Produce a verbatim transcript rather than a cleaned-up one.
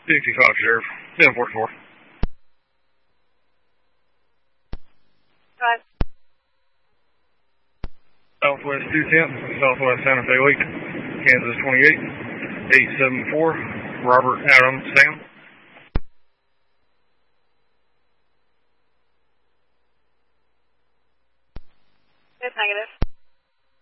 sixty-five, Sheriff. seven forty-four. Right. Southwest two ten, Southwest Santa Fe Lake, Kansas twenty-eight, eight seven four, Robert Adam Sam. It's negative.